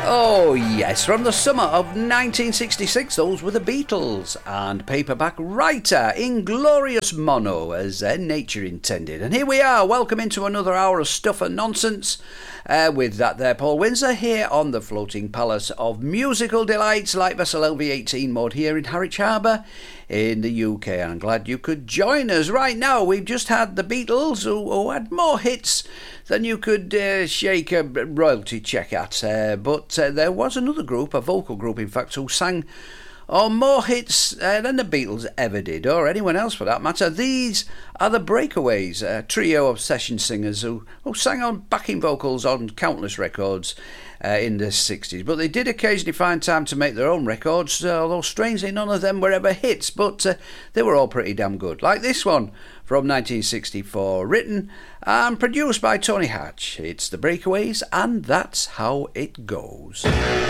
Oh yes, from the summer of 1966, those were the Beatles and Paperback Writer, Inglorious Mono, as nature intended. And here we are, welcome into another hour of stuff and nonsense with that there Paul Windsor here on the floating palace of musical delights like vessel LV18 moored here in Harwich Harbour in the UK. And I'm glad you could join us. Right now, we've just had the Beatles who had more hits than you could shake a royalty check at. But there was another group, a vocal group in fact, who sang more hits than the Beatles ever did, or anyone else for that matter. These are the Breakaways, a trio of session singers who sang on backing vocals on countless records in the 60s. But they did occasionally find time to make their own records, although strangely none of them were ever hits, but they were all pretty damn good. Like this one from 1964, written and produced by Tony Hatch. It's the Breakaways, and that's how it goes.